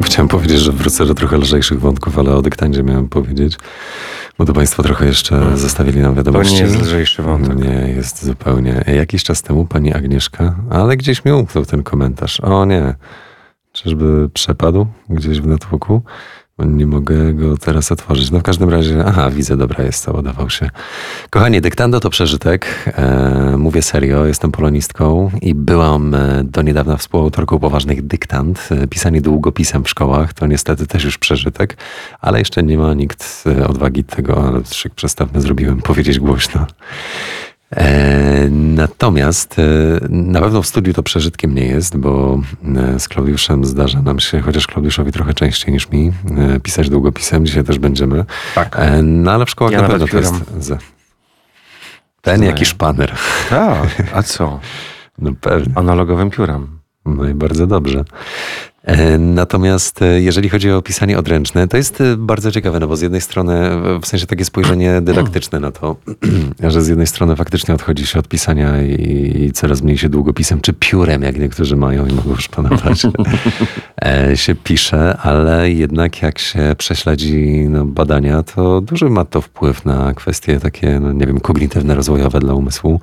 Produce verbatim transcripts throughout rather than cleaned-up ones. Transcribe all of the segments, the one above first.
chciałem powiedzieć, że wrócę do trochę lżejszych wątków, ale o dyktandzie miałem powiedzieć, bo to państwo trochę jeszcze hmm. zostawili nam wiadomości. To nie jest lżejszy wątek. Nie, jest zupełnie. Jakiś czas temu pani Agnieszka, ale gdzieś mi umknął ten komentarz. O nie, czyżby przepadł gdzieś w networku? Nie mogę go teraz otworzyć. No w każdym razie, aha, widzę, dobra, jest, załadował się. Kochani, dyktando to przeżytek. E, mówię serio, jestem polonistką i byłam do niedawna współautorką poważnych dyktant. Pisanie długopisem w szkołach to niestety też już przeżytek, ale jeszcze nie ma nikt odwagi tego, ale szyk przestawny zrobiłem, powiedzieć głośno. E, natomiast e, na pewno w studiu to przeżytkiem nie jest, bo e, z Klaudiuszem zdarza nam się, chociaż Klaudiuszowi trochę częściej niż mi, e, pisać długopisem. Dzisiaj też będziemy. Tak. E, no ale w szkołach Ja na pewno to jest... Z... Ten Znaję. jaki szpaner. Tak, a co? No pewnie. Analogowym piórem. No i bardzo dobrze. Natomiast jeżeli chodzi o pisanie odręczne, to jest bardzo ciekawe, no bo z jednej strony, w sensie takie spojrzenie dydaktyczne na to, że z jednej strony faktycznie odchodzi się od pisania i coraz mniej się długopisem, czy piórem, jak niektórzy mają i mogą już panować, się pisze, ale jednak jak się prześledzi no, badania, to duży ma to wpływ na kwestie takie, no nie wiem, kognitywne, rozwojowe dla umysłu.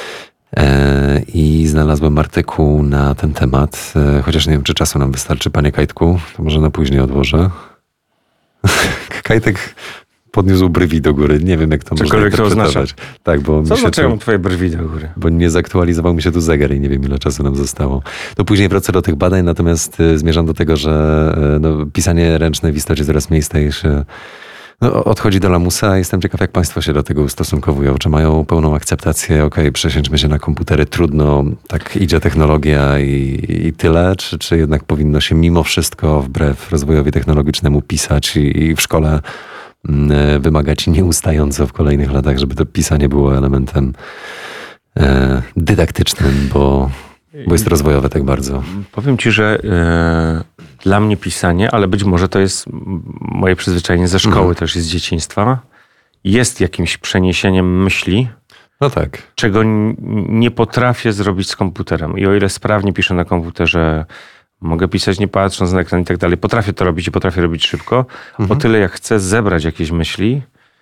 I znalazłem artykuł na ten temat, chociaż nie wiem, czy czasu nam wystarczy, panie Kajtku, to może na później odłożę. Kajtek podniósł brwi do góry, nie wiem jak to można interpretować. Tak, bo Co mi się znaczą tu, twoje brwi do góry? Bo nie zaktualizował mi się tu zegar i nie wiem ile czasu nam zostało. To później wrócę do tych badań, natomiast zmierzam do tego, że no, pisanie ręczne w istocie coraz mniej staje się No, odchodzi do lamusa. Jestem ciekaw, jak państwo się do tego ustosunkowują. Czy mają pełną akceptację, okej, okay, przesiądźmy się na komputery, trudno, tak idzie technologia i, i tyle, czy, czy jednak powinno się mimo wszystko, wbrew rozwojowi technologicznemu, pisać i, i w szkole y, wymagać nieustająco w kolejnych latach, żeby to pisanie było elementem y, dydaktycznym, bo Bo jest rozwojowe tak bardzo. Powiem ci, że yy, dla mnie pisanie, ale być może to jest moje przyzwyczajenie ze szkoły, mhm. też z dzieciństwa, jest jakimś przeniesieniem myśli, no tak. czego n- nie potrafię zrobić z komputerem. I o ile sprawnie piszę na komputerze, mogę pisać nie patrząc na ekran i tak dalej, potrafię to robić i potrafię robić szybko, mhm. o tyle jak chcę zebrać jakieś myśli,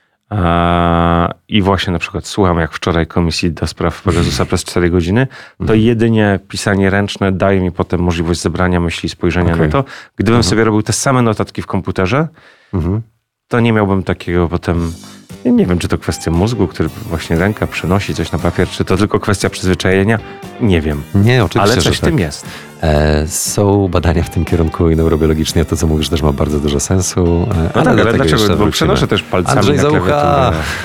i właśnie na przykład słucham jak wczoraj komisji do spraw Pegasusa przez cztery godziny, to jedynie pisanie ręczne daje mi potem możliwość zebrania myśli, spojrzenia okay. na to. Gdybym mhm. sobie robił te same notatki w komputerze, mhm. to nie miałbym takiego potem, nie wiem, czy to kwestia mózgu, który właśnie ręka przenosi coś na papier, czy to tylko kwestia przyzwyczajenia, nie wiem. Nie, oczywiście, ale coś że w tym tak. jest. E, są badania w tym kierunku i neurobiologicznie to, co mówisz, też ma bardzo dużo sensu. E, no ale tak, ale dlaczego? Bo przenoszę też palcami Andrzej na klawiaturę.